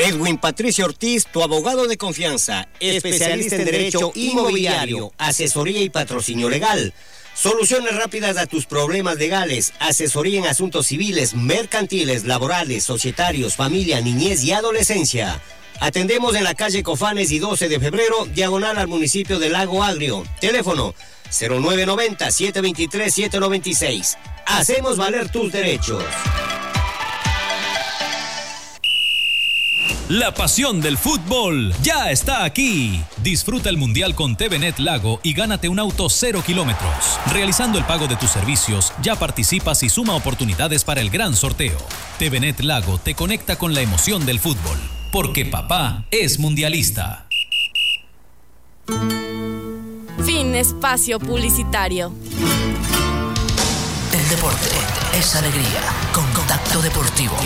Edwin Patricio Ortiz, tu abogado de confianza, especialista en derecho inmobiliario, asesoría y patrocinio legal. Soluciones rápidas a tus problemas legales, asesoría en asuntos civiles, mercantiles, laborales, societarios, familia, niñez y adolescencia. Atendemos en la calle Cofanes y 12 de febrero, diagonal al municipio de Lago Agrio. Teléfono 0990-723-796. Hacemos valer tus derechos. La pasión del fútbol ya está aquí. Disfruta el Mundial con TVNet Lago y gánate un auto 0 kilómetros. Realizando el pago de tus servicios, ya participas y suma oportunidades para el gran sorteo. TVNet Lago te conecta con la emoción del fútbol, porque papá es mundialista. Fin espacio publicitario. El deporte es alegría. Contacto Deportivo.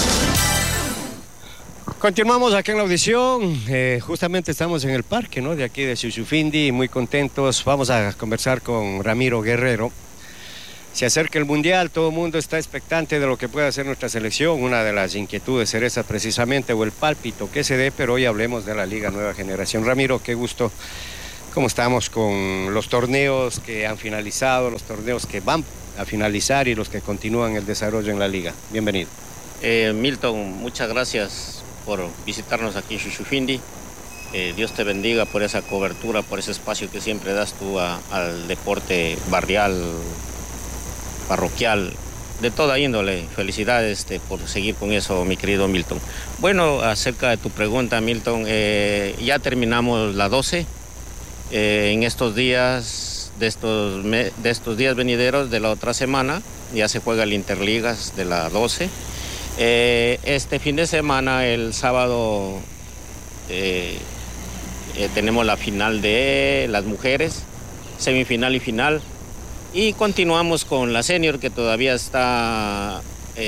Continuamos aquí en la audición, justamente estamos en el parque, ¿no?, de aquí de Shushufindi, muy contentos. Vamos a conversar con Ramiro Guerrero. Se acerca el Mundial, todo el mundo está expectante de lo que puede hacer nuestra selección. Una de las inquietudes era esa precisamente, o el pálpito que se dé, pero hoy hablemos de la Liga Nueva Generación. Ramiro, qué gusto. ¿Cómo estamos con los torneos que han finalizado, los torneos que van a finalizar y los que continúan el desarrollo en la Liga? Bienvenido. Milton, muchas gracias por visitarnos aquí en Shushufindi. Dios te bendiga por esa cobertura, por ese espacio que siempre das tú al deporte barrial, parroquial, de toda índole. Felicidades por seguir con eso, mi querido Milton. Bueno, acerca de tu pregunta, Milton, ya terminamos la 12. En estos días, de estos días venideros de la otra semana, ya se juega el Interligas de la 12. Este fin de semana, el sábado, tenemos la final de las mujeres, semifinal y final, y continuamos con la senior, que todavía está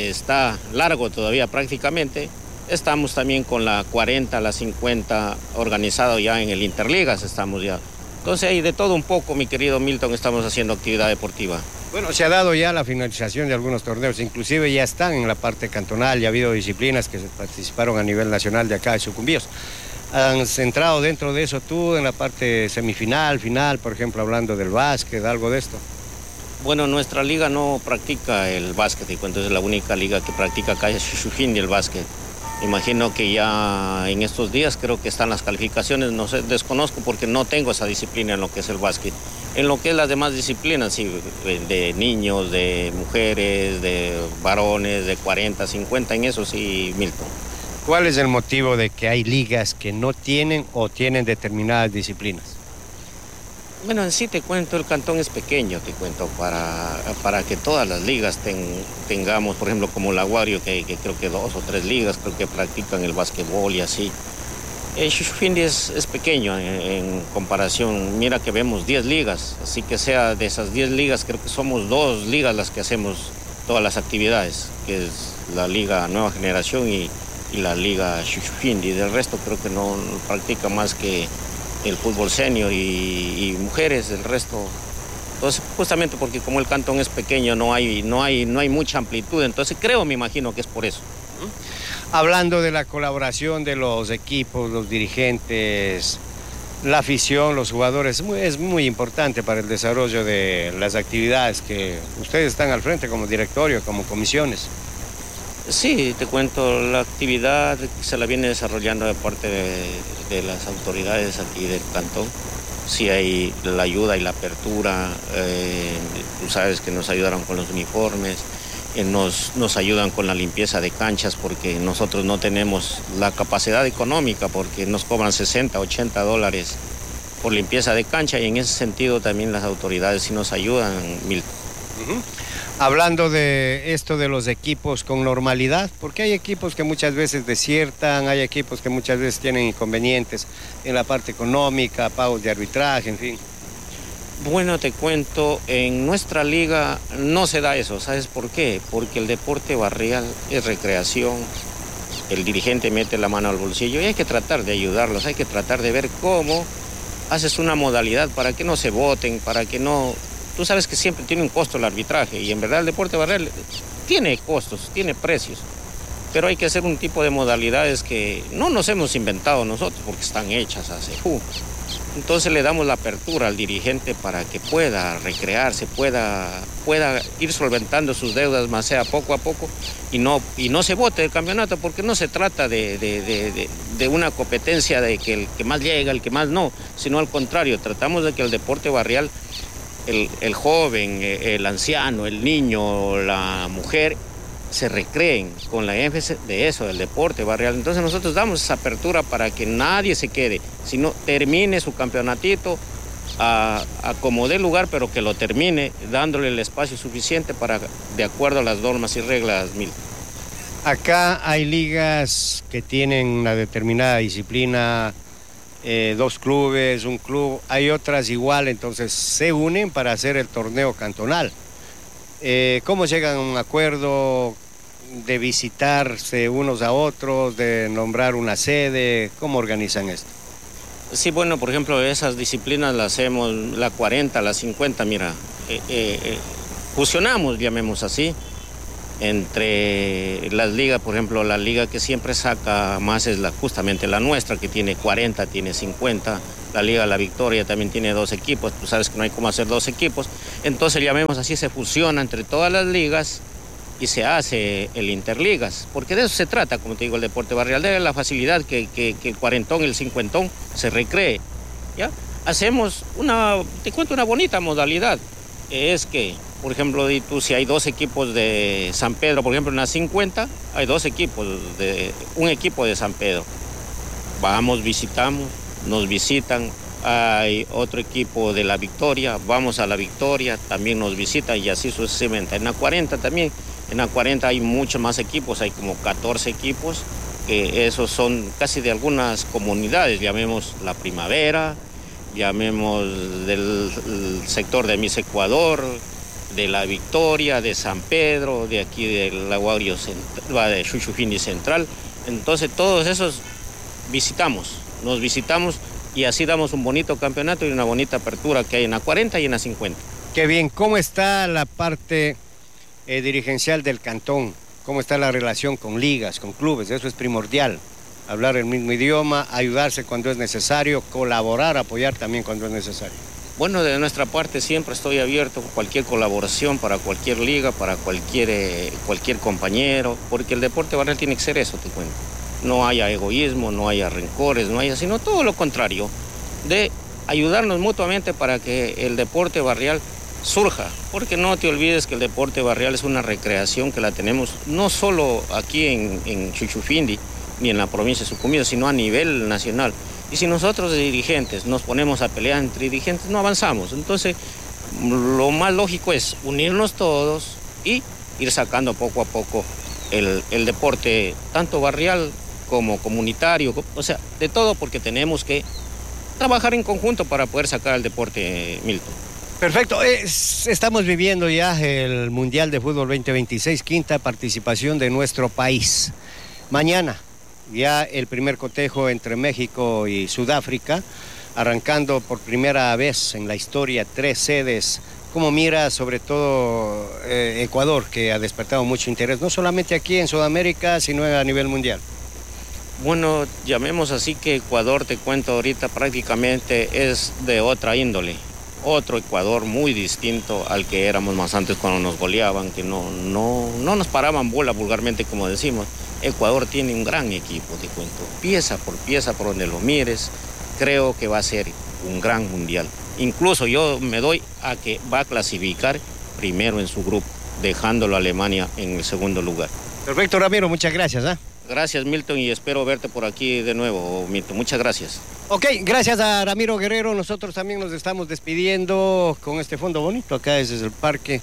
largo todavía prácticamente. Estamos también con la 40, la 50 organizado ya en el Interligas, estamos ya. Entonces hay de todo un poco, mi querido Milton, estamos haciendo actividad deportiva. Bueno, se ha dado ya la finalización de algunos torneos, inclusive ya están en la parte cantonal, ya ha habido disciplinas que participaron a nivel nacional de acá de Sucumbíos. ¿Has entrado dentro de eso tú en la parte semifinal, final, por ejemplo, hablando del básquet, algo de esto? Bueno, nuestra liga no practica el básquet, y entonces es la única liga que practica acá es Shushufindi el básquet. Imagino que ya en estos días creo que están las calificaciones, no sé, desconozco porque no tengo esa disciplina en lo que es el básquet. En lo que es las demás disciplinas, sí, de niños, de mujeres, de varones, de 40, 50, en eso sí, Milton. ¿Cuál es el motivo de que hay ligas que no tienen o tienen determinadas disciplinas? Bueno, en sí te cuento, el cantón es pequeño, te cuento, para que todas las ligas tengamos, por ejemplo, como la Aguario, que creo que 2 o 3 ligas creo que practican el básquetbol y así. El Shushufindi es pequeño en comparación, mira que vemos 10 ligas, así que sea de esas 10 ligas, creo que somos 2 ligas las que hacemos todas las actividades, que es la Liga Nueva Generación y la Liga Shushufindi. Del resto creo que no practica más que el fútbol senior y mujeres, el resto. Entonces, justamente porque como el cantón es pequeño, no hay mucha amplitud, entonces me imagino que es por eso. Hablando de la colaboración de los equipos, los dirigentes, la afición, los jugadores, es muy importante para el desarrollo de las actividades que ustedes están al frente como directorio, como comisiones. Sí, te cuento, la actividad se la viene desarrollando de parte de las autoridades aquí del cantón. Sí hay la ayuda y la apertura, tú sabes que nos ayudaron con los uniformes, nos ayudan con la limpieza de canchas porque nosotros no tenemos la capacidad económica porque nos cobran $60, $80 por limpieza de cancha y en ese sentido también las autoridades sí nos ayudan, Milton. Hablando de esto de los equipos con normalidad, porque hay equipos que muchas veces desiertan, hay equipos que muchas veces tienen inconvenientes en la parte económica, pagos de arbitraje, en fin. Bueno, te cuento, en nuestra liga no se da eso, ¿sabes por qué? Porque el deporte barrial es recreación, el dirigente mete la mano al bolsillo y hay que tratar de ayudarlos, hay que tratar de ver cómo haces una modalidad para que no se voten, para que no... Tú sabes que siempre tiene un costo el arbitraje y en verdad el deporte barrial tiene costos, tiene precios. pero hay que hacer un tipo de modalidades que no nos hemos inventado nosotros, porque están hechas hace. Entonces le damos la apertura al dirigente para que pueda recrearse, pueda ir solventando sus deudas, más sea poco a poco, y no se bote del campeonato, porque no se trata de una competencia de que el que más llega, el que más no, sino al contrario, tratamos de que el deporte barrial, el joven, el anciano, el niño, la mujer, se recreen con la énfasis de eso, del deporte barrial. Entonces nosotros damos esa apertura para que nadie se quede, sino termine su campeonatito a como dé lugar, pero que lo termine dándole el espacio suficiente para, de acuerdo a las normas y reglas, Milton. Acá hay ligas que tienen una determinada disciplina, 2 clubes, un club, hay otras igual, entonces se unen para hacer el torneo cantonal. ¿Cómo llegan a un acuerdo de visitarse unos a otros, de nombrar una sede? ¿Cómo organizan esto? Sí, bueno, por ejemplo, esas disciplinas las hacemos, la 40, la 50, mira, fusionamos, llamemos así, entre las ligas. Por ejemplo, la liga que siempre saca más es justamente la nuestra, que tiene 40, tiene 50. La Liga La Victoria también tiene 2 equipos, tú sabes que no hay cómo hacer 2 equipos. Entonces, llamemos así, se fusiona entre todas las ligas y se hace el Interligas, porque de eso se trata, como te digo, el deporte barrial, de la facilidad que el cuarentón, el cincuentón se recree, ¿ya? Hacemos te cuento una bonita modalidad, es que, por ejemplo, si hay 2 equipos de San Pedro, por ejemplo, en la 50, hay 2 equipos, un equipo de San Pedro. Vamos, visitamos, nos visitan, hay otro equipo de La Victoria, vamos a La Victoria, también nos visitan y así sucesivamente. En la 40 también, en la 40 hay muchos más equipos, hay como 14 equipos, que esos son casi de algunas comunidades, llamemos La Primavera, llamemos del sector de Miss Ecuador, de La Victoria, de San Pedro, de aquí del Aguario Central, de Chuchufindi Central. Entonces todos esos nos visitamos y así damos un bonito campeonato y una bonita apertura que hay en la 40 y en la 50. Qué bien, ¿cómo está la parte dirigencial del cantón? ¿Cómo está la relación con ligas, con clubes? Eso es primordial, hablar el mismo idioma, ayudarse cuando es necesario, colaborar, apoyar también cuando es necesario. Bueno, de nuestra parte siempre estoy abierto a cualquier colaboración para cualquier liga, para cualquier compañero, porque el deporte barrial tiene que ser eso, te cuento. No haya egoísmo, no haya rencores, sino todo lo contrario, de ayudarnos mutuamente para que el deporte barrial surja, porque no te olvides que el deporte barrial es una recreación que la tenemos no solo aquí en Chuchufindi, ni en la provincia de Sucumbíos, sino a nivel nacional. Y si nosotros de dirigentes nos ponemos a pelear entre dirigentes, no avanzamos. Entonces, lo más lógico es unirnos todos y ir sacando poco a poco el deporte, tanto barrial como comunitario, o sea, de todo, porque tenemos que trabajar en conjunto para poder sacar el deporte, Milton. Perfecto, estamos viviendo ya el Mundial de Fútbol 2026, 5ª participación de nuestro país. Mañana ya el primer cotejo entre México y Sudáfrica, arrancando por primera vez en la historia 3 sedes. ¿Cómo mira sobre todo Ecuador, que ha despertado mucho interés, no solamente aquí en Sudamérica, sino a nivel mundial? Bueno, llamemos así que Ecuador, te cuento ahorita, prácticamente es de otra índole. Otro Ecuador muy distinto al que éramos más antes cuando nos goleaban, que no nos paraban bola vulgarmente como decimos. Ecuador tiene un gran equipo, te cuento. Pieza por donde lo mires, creo que va a ser un gran mundial. Incluso yo me doy a que va a clasificar primero en su grupo, dejándolo a Alemania en el segundo lugar. Perfecto, Ramiro, muchas gracias. Gracias, Milton, y espero verte por aquí de nuevo, Milton. Muchas gracias. Ok, gracias a Ramiro Guerrero. Nosotros también nos estamos despidiendo con este fondo bonito. Acá ese es el parque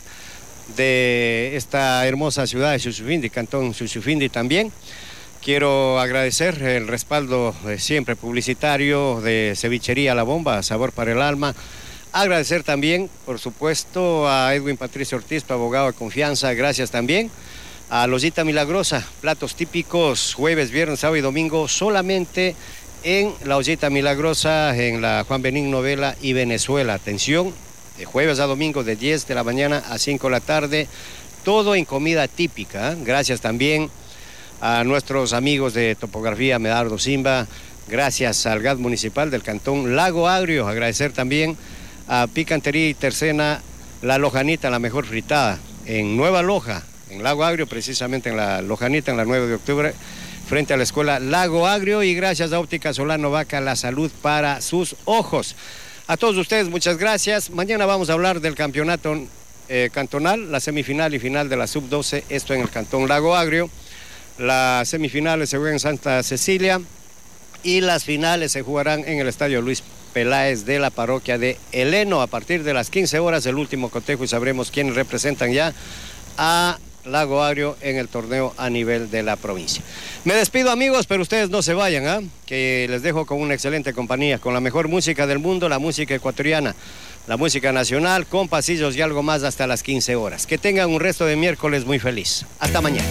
de esta hermosa ciudad de Chuchufindi, Cantón Chuchufindi también. Quiero agradecer el respaldo siempre publicitario de Cevichería La Bomba, sabor para el alma. Agradecer también, por supuesto, a Edwin Patricio Ortiz, tu abogado de confianza. Gracias también. A La Ollita Milagrosa, platos típicos, jueves, viernes, sábado y domingo, solamente en La Ollita Milagrosa, en la Juan Benigno Vela y Venezuela. Atención, de jueves a domingo de 10 de la mañana a 5 de la tarde, todo en comida típica. Gracias también a nuestros amigos de Topografía Medardo Simba, gracias al GAD municipal del cantón Lago Agrio, agradecer también a Picantería y Tercena La Lojanita, la mejor fritada, en Nueva Loja, en Lago Agrio, precisamente en la Lojanita, en la 9 de octubre, frente a la escuela Lago Agrio, y gracias a Óptica Solano Vaca, la salud para sus ojos. A todos ustedes, muchas gracias. Mañana vamos a hablar del campeonato cantonal, la semifinal y final de la Sub-12, esto en el cantón Lago Agrio. Las semifinales se juegan en Santa Cecilia y las finales se jugarán en el Estadio Luis Peláez de la parroquia de Heleno. A partir de las 15 horas, el último cotejo, y sabremos quiénes representan ya a Lago Agrio en el torneo a nivel de la provincia. Me despido, amigos, pero ustedes no se vayan, que les dejo con una excelente compañía, con la mejor música del mundo, la música ecuatoriana, la música nacional, con pasillos y algo más hasta las 15 horas. Que tengan un resto de miércoles muy feliz. Hasta mañana.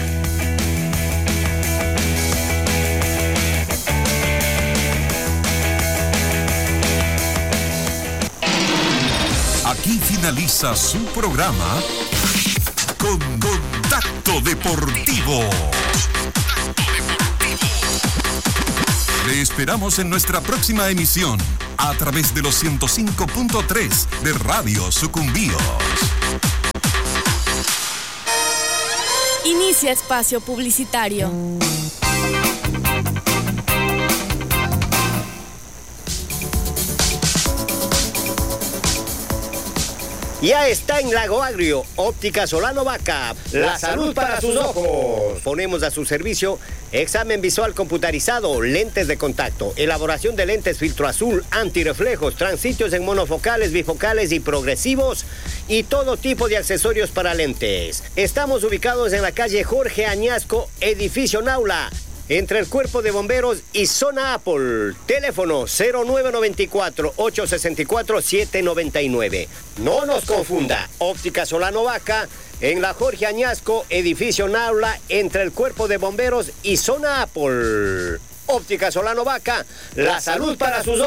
Aquí finaliza su programa Contacto Deportivo. Le esperamos en nuestra próxima emisión a través de los 105.3 de Radio Sucumbíos. Inicia espacio publicitario. Ya está en Lago Agrio, Óptica Solano Vaca, la salud para sus ojos. Ponemos a su servicio examen visual computarizado, lentes de contacto, elaboración de lentes filtro azul, antirreflejos, transitos en monofocales, bifocales y progresivos, y todo tipo de accesorios para lentes. Estamos ubicados en la calle Jorge Añasco, edificio Naula, entre el Cuerpo de Bomberos y Zona Apple. Teléfono 0994-864-799. No nos confunda. Óptica Solano Vaca, en la Jorge Añasco, edificio Naula, entre el Cuerpo de Bomberos y Zona Apple. Óptica Solano Vaca, la salud para sus ojos.